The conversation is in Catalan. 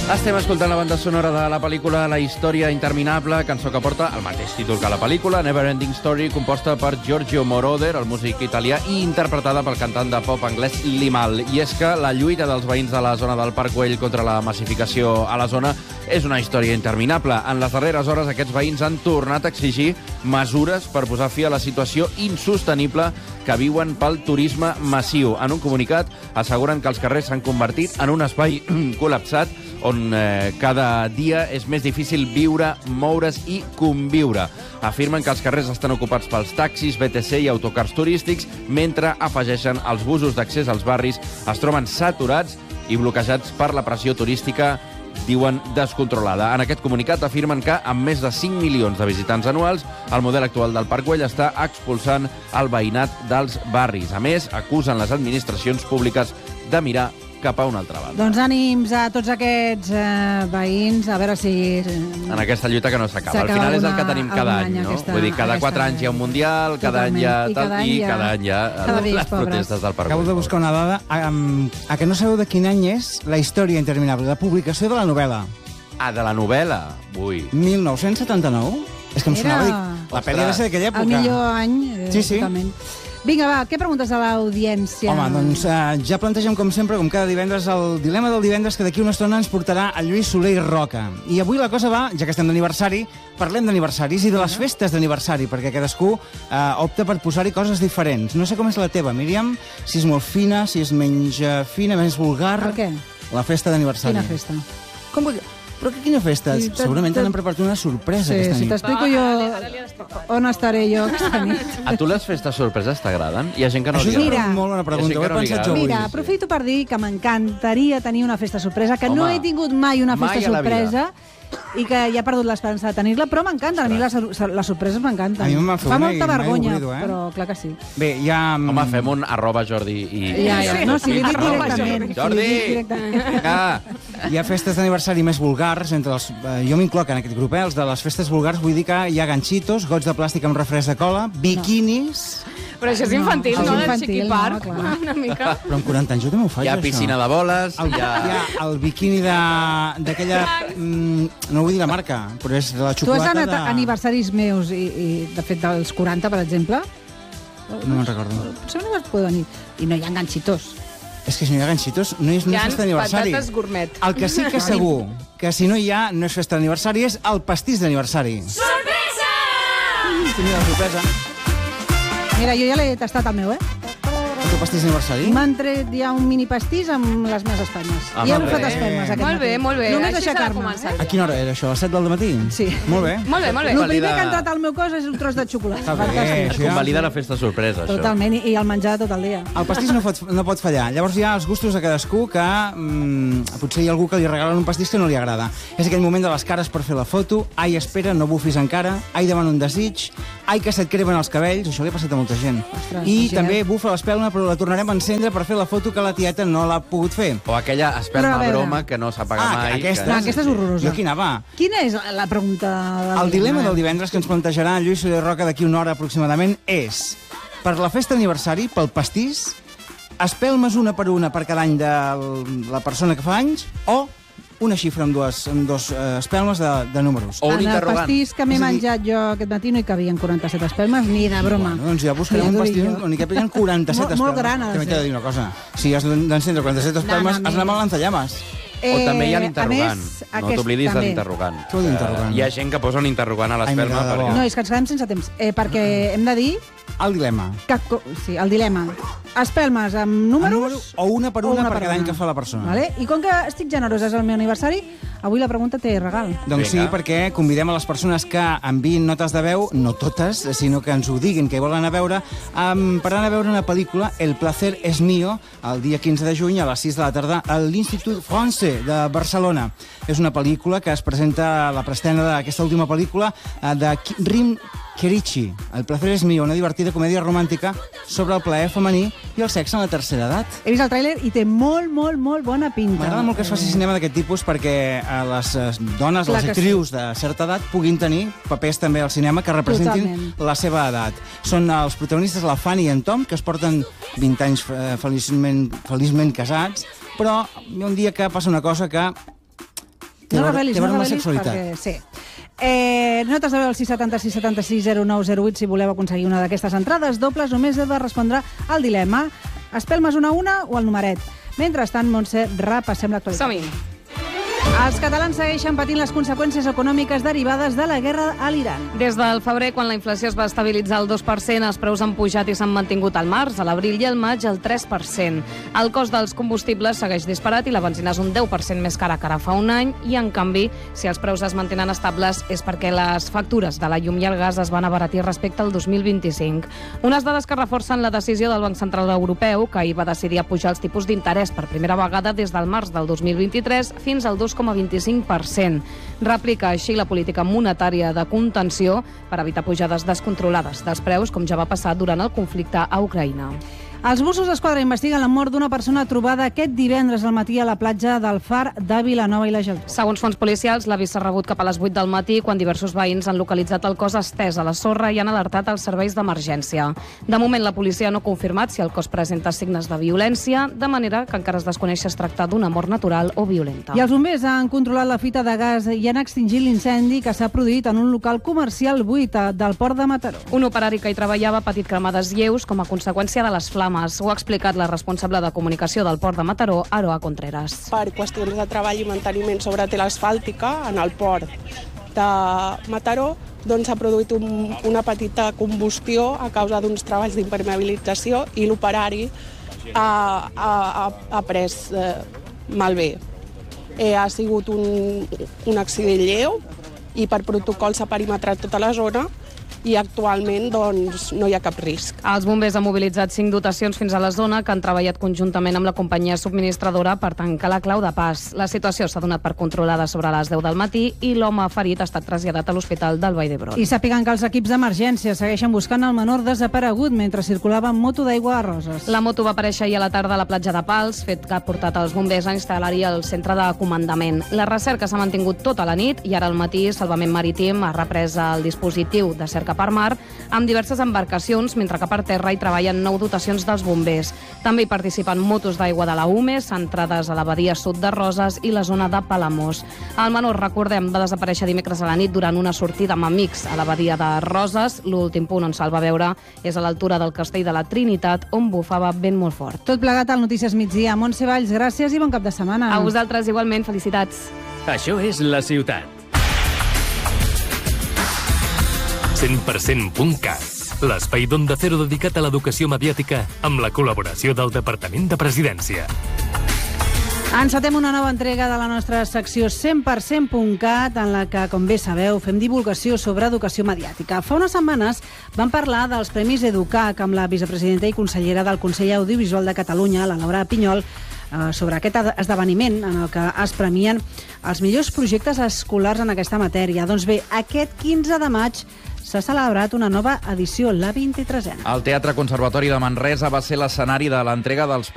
Estem escoltant la banda sonora de la pel·lícula La història interminable, cançó que porta el mateix títol que la pel·lícula, Never Ending Story, composta per Giorgio Moroder, el músic italià, i interpretada pel cantant de pop anglès Limahl. I és que la lluita dels veïns de la zona del Parc Güell contra la massificació a la zona és una història interminable. En les darreres hores, aquests veïns han tornat a exigir mesures per posar fi a la situació insostenible que viuen pel turisme massiu. En un comunicat asseguren que els carrers s'han convertit en un espai col·lapsat on cada dia és més difícil viure, moure's i conviure. Afirmen que els carrers estan ocupats pels taxis, BTC i autocars turístics, mentre afegeixen els busos d'accés als barris es troben saturats i bloquejats per la pressió turística, diuen, descontrolada. En aquest comunicat afirmen que, amb més de 5 milions de visitants anuals, el model actual del Parc Güell està expulsant el veïnat dels barris. A més, acusen les administracions públiques de mirar cap a una altra banda. Doncs ànims a tots aquests veïns, a veure si... En aquesta lluita que no s'acaba. Al final és el que tenim cada any, no? Vull dir, cada 4 anys hi ha un Mundial, cada any hi ha tal, i cada any hi ha les protestes del Parc Güell. Acabo de buscar una dada. A que no sabeu de quin any és La història interminable, la publicació de la novel·la? Ah, de la novel·la? Ui. 1979? És que em sonava, dic, la pel·li ha de ser d'aquella època. El millor any, sí. totalment. Vinga, va, què preguntes a l'audiència? Home, doncs ja plantegem, com sempre, com cada divendres, el dilema del divendres que d'aquí una estona ens portarà a Lluís Soler i Roca. I avui la cosa va, ja que estem d'aniversari, parlem d'aniversaris i de les festes d'aniversari, perquè cadascú opta per posar-hi coses diferents. No sé com és la teva, Míriam, si és molt fina, si és menys fina, més vulgar... Per què? La festa d'aniversari. Quina festa? Com vull... Però quina festa? Sí, segurament t'han preparat una sorpresa aquesta nit. Sí, t'explico jo on estaré jo aquesta nit. A tu les festes sorpreses t'agraden? Hi ha gent que no li agrada. Això és molt bona pregunta, ho he pensat jo avui. Mira, aprofito per dir que m'encantaria tenir una festa sorpresa, que no he tingut mai una festa sorpresa, i que ja he perdut l'esperança de tenir-la, però m'encanta, a mi les sorpreses m'encanten. A mi m'ha fet Fa una molta vergonya, oblido, però clar que sí. Bé, ja... Home, fem un @Jordi i... Ja. No, si li dic directament. Jordi! Hi ha festes d'aniversari més vulgars, entre els... Jo m'incloc en aquest grup, els de les festes vulgars, vull dir que hi ha ganxitos, gots de plàstic amb refresc de cola, biquinis... Però això és infantil, no? Del infantil, Chiqui Park, no, una mica. Però amb 40 anys jo també ho faig, Hi ha piscina de boles, hi ha el biquini d'aquella... No vull dir la marca, però és de la xocolata... Tu has anat a aniversaris meus, i de fet dels 40, per exemple? No me'n recordo. Potser no vas poder venir. I no hi ha ganxitos. És que si no hi ha ganxitos, no és festa d'aniversari. Hi ha patates gourmet. El que sí que és segur, que si no hi ha, no és festa d'aniversari, és el pastís d'aniversari. Sorpresa! Mira la sorpresa. Mira, jo ja l'he tastat el meu, El teu pastís d'aniversari? M'han tret ja un mini pastís amb les meves espelmes. I he bufat espelmes aquest Molt bé, matí. molt bé. Només Així s'ha de aixecar-me. començar. A quina hora era això? A les 7 del matí? Sí. Molt bé. Molt bé, molt bé. El primer que ha entrat al meu cos és un tros de xocolata. Està bé, Fantàstic. això ja... Convalida la festa sorpresa, això. Totalment, i el menjar tot el dia. El pastís no pot fallar. Llavors hi ha els gustos de cadascú que potser hi ha algú que li regalen un pastís que no li agrada. És aquell moment de les cares per fer la foto, ai, espera, no bufis encara, ai, demana un desig, ai, que se't cremen els cabells, això li ha passat a molta gent. Ostres, I sí, també bufa l'espelma, però la tornarem a encendre per fer la foto que la tieta no l'ha pogut fer. O aquella espelma Però a veure. broma que no s'apaga mai. No, aquesta és horrorosa. Jo aquí anava. Quina és la pregunta del El dilema del divendres que ens plantejarà Lluís Soler i Roca d'aquí una hora aproximadament és, per la festa d'aniversari, pel pastís, espelmes una per cada any de la persona que fa anys, o una xifra amb dos espelmes de números. O un En el interrogant. pastís que m'he menjat jo aquest matí no hi cabien 47 espelmes, ni de broma. Bueno, doncs ja buscarem un pastís on hi capien 47 espelmes. Molt gran, ha de També t'he ser. de dir una cosa. Si has d'encendre 47 espelmes, has d'anar amb el lanzallames. O també hi ha A l'interrogant. més, No t'oblidis de també. l'interrogant. Què vol dir interrogant? Hi ha gent que posa un interrogant a l'espelma. Ai, mira, de perquè... bo. No, és que ens quedem sense temps. Perquè hem de dir El dilema. que... Sí, el dilema. Espelmes amb números... O una per una per cada any que fa la persona. Vale? I com que estic generosa, és el meu aniversari, avui la pregunta té regal. Doncs sí, Vinga. perquè convidem a les persones que enviïn notes de veu, no totes, sinó que ens ho diguin, que hi volen anar a veure, per anar a veure una pel·lícula, El placer es mío, el dia 15 de juny a les 6 de la tarda a l'Institut Français de Barcelona. És una pel·lícula que es presenta a la preestrena d'aquesta última pel·lícula de Rim Kerichi. El placer es mío, una divertida comèdia romàntica sobre el plaer femení i el sexe en la tercera edat. He vist el tràiler i té molt bona pinta. M'agrada molt que es faci cinema d'aquest tipus perquè les dones, Clar les que actrius de certa edat puguin tenir papers també al cinema que representin Totalment. la seva edat. Són els protagonistes, la Fanny i en Tom, que es porten 20 anys feliçment casats, però hi ha un dia que passa una cosa que No revelis, sexualitat. perquè... Sí. Notes de veu al 676 76 0908 si voleu aconseguir una d'aquestes entrades dobles. Només heu de respondre al dilema. Espelmes una a una o el numeret. Mentrestant, Montse, repassem l'actualitat. Som-hi. Els catalans segueixen patint les conseqüències econòmiques derivades de la guerra a l'Iran. Des del febrer, quan la inflació es va estabilitzar al 2%, els preus han pujat i s'han mantingut al març, a l'abril i al maig al 3%. El cost dels combustibles segueix disparat i la benzina és un 10% més cara que ara fa un any i, en canvi, si els preus es mantenen estables és perquè les factures de la llum i el gas es van abaratir respecte al 2025. Unes dades que reforcen la decisió del Banc Central Europeu, que ahir va decidir apujar els tipus d'interès per primera vegada des del març del 2023 fins al 2,25%. Replica així la política monetària de contenció per evitar pujades descontrolades dels preus, com ja va passar durant el conflicte a Ucraïna. Els Mossos d'Esquadra investiguen la mort d'una persona trobada aquest divendres al matí a la platja del Far de Vilanova i la Geltrú. Segons fonts policials, l'avís s'ha rebut cap a les 8 del matí, quan diversos veïns han localitzat el cos estès a la sorra i han alertat els serveis d'emergència. De moment, la policia no ha confirmat si el cos presenta signes de violència, de manera que encara es desconeix si es tracta d'una mort natural o violenta. I els bombers han controlat la fita de gas i han extingit l'incendi que s'ha produït en un local comercial buit del port de Mataró. Un operari que hi treballava ha patit cremades lleus com a conseqüència de les flames. Ho ha explicat la responsable de comunicació del port de Mataró, Aroa Contreras. Per qüestions de treball i manteniment sobre tela asfàltica en el port de Mataró, doncs s'ha produït una petita combustió a causa d'uns treballs d'impermeabilització i l'operari ha pres malbé. Ha sigut un accident lleu i per protocol s'ha perimetrat tota la zona i actualment doncs, no hi ha cap risc. Els bombers han mobilitzat 5 dotacions fins a la zona que han treballat conjuntament amb la companyia subministradora per tancar la clau de pas. La situació s'ha donat per controlada sobre les 10 del matí i l'home ferit ha estat traslladat a l'Hospital del Vall d'Hebron. I sàpiguen que els equips d'emergència segueixen buscant el menor desaparegut mentre circulava amb moto d'aigua a Roses. La moto va aparèixer ahir a la tarda a la platja de Pals, fet que ha portat els bombers a instal·lar-hi el centre de comandament. La recerca s'ha mantingut tota la nit i ara al matí Salvament Marítim ha reprès el dispositiu de cerca per mar amb diverses embarcacions, mentre que per terra hi treballen 9 dotacions dels bombers. També hi participen motos d'aigua de la UME, centrades a la badia sud de Roses i la zona de Palamós. El menor, recordem, va desaparèixer dimecres a la nit durant una sortida amb amics a la badia de Roses. L'últim punt on se'l va veure és a l'altura del Castell de la Trinitat, on bufava vent molt fort. Tot plegat al Notícies Migdia. Montse Valls, gràcies i bon cap de setmana. A vosaltres igualment, felicitats. Això és La Ciutat. 100%.cat, l'espai d'Onda Cero dedicat a l'educació mediàtica amb la col·laboració del Departament de Presidència. Encetem una nova entrega de la nostra secció 100%.cat, en la que, com bé sabeu, fem divulgació sobre educació mediàtica. Fa unes setmanes vam parlar dels Premis EDUCAC amb la vicepresidenta i consellera del Consell Audiovisual de Catalunya, la Laura Pinyol, sobre aquest esdeveniment en el que es premien els millors projectes escolars en aquesta matèria. Doncs bé, aquest 15 de maig s'ha celebrat una nova edició, la 23a. El Teatre Conservatori de Manresa va ser l'escenari de l'entrega dels